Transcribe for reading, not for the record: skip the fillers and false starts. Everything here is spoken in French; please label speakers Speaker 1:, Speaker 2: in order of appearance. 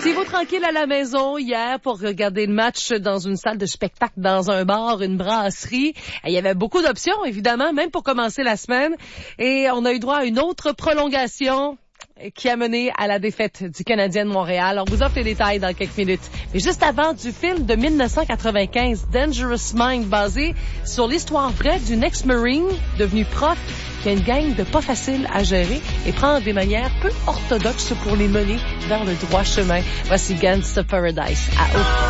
Speaker 1: Étiez-vous tranquille à la maison hier pour regarder le match dans une salle de spectacle, dans un bar, une brasserie? Il y avait beaucoup d'options, évidemment, même pour commencer la semaine. Et on a eu droit à une autre prolongation qui a mené à la défaite du Canadien de Montréal. On vous offre les détails dans quelques minutes. Mais juste avant, du film de 1995, Dangerous Mind, basé sur l'histoire vraie d'une ex-marine devenue prof qui a une gang de pas faciles à gérer et prend des manières peu orthodoxes pour les mener vers le droit chemin. Voici Gangsta Paradise à